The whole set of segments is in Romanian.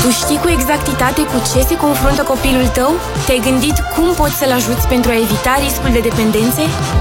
Tu știi cu exactitate cu ce se confruntă copilul tău? Te-ai gândit cum poți să-l ajuți pentru a evita riscul de dependențe?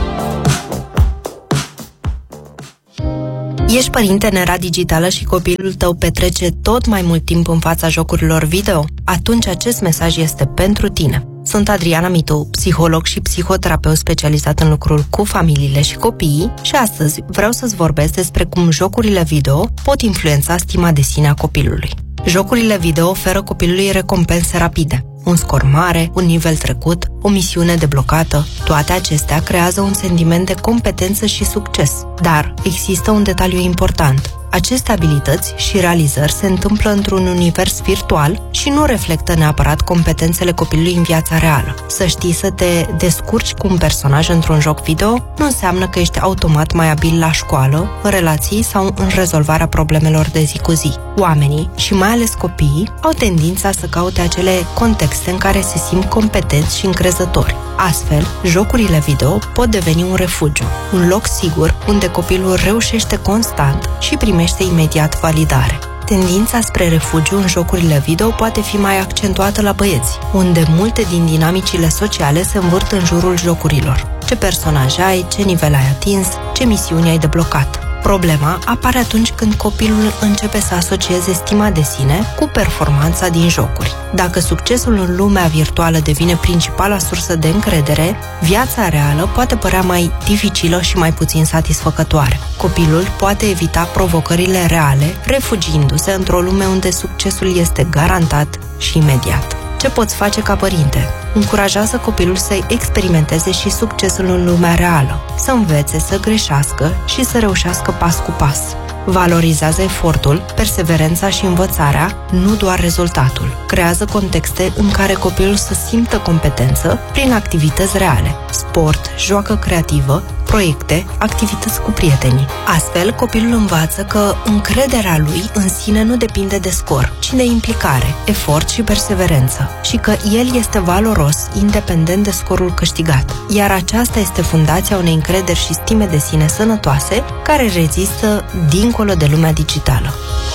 Ești părinte în era digitală și copilul tău petrece tot mai mult timp în fața jocurilor video? Atunci acest mesaj este pentru tine. Sunt Adriana Mitu, psiholog și psihoterapeut specializat în lucrul cu familiile și copiii și astăzi vreau să-ți vorbesc despre cum jocurile video pot influența stima de sine a copilului. Jocurile video oferă copilului recompense rapide. Un scor mare, un nivel trecut, o misiune deblocată. Toate acestea creează un sentiment de competență și succes. Dar există un detaliu important. Aceste abilități și realizări se întâmplă într-un univers virtual și nu reflectă neapărat competențele copilului în viața reală. Să știi să te descurci cu un personaj într-un joc video nu înseamnă că ești automat mai abil la școală, în relații sau în rezolvarea problemelor de zi cu zi. Oamenii, și mai ales copiii, au tendința să caute acele contexte în care se simt competenți și încrezători. Astfel, jocurile video pot deveni un refugiu, un loc sigur unde copilul reușește constant și primește imediat validare. Tendința spre refugiu în jocurile video poate fi mai accentuată la băieți, unde multe din dinamicile sociale se învârt în jurul jocurilor. Ce personaj ai, ce nivel ai atins, ce misiuni ai deblocat. Problema apare atunci când copilul începe să asocieze stima de sine cu performanța din jocuri. Dacă succesul în lumea virtuală devine principala sursă de încredere, viața reală poate părea mai dificilă și mai puțin satisfăcătoare. Copilul poate evita provocările reale, refugiindu-se într-o lume unde succesul este garantat și imediat. Ce poți face ca părinte? Încurajează copilul să experimenteze și succesul în lumea reală, să învețe, să greșească și să reușească pas cu pas. Valorizează efortul, perseverența și învățarea, nu doar rezultatul. Creează contexte în care copilul să simtă competență prin activități reale, sport, joacă creativă, proiecte, activități cu prietenii. Astfel, copilul învață că încrederea lui în sine nu depinde de scor, ci de implicare, efort și perseverență și că el este valoros, independent de scorul câștigat. Iar aceasta este fundația unei încrederi și stime de sine sănătoase care rezistă dincolo de lumea digitală.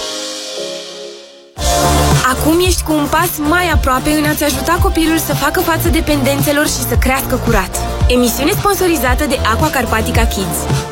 Acum ești cu un pas mai aproape în a-ți ajuta copilul să facă față dependențelor și să crească curat. Emisiune sponsorizată de Aqua Carpatica Kids.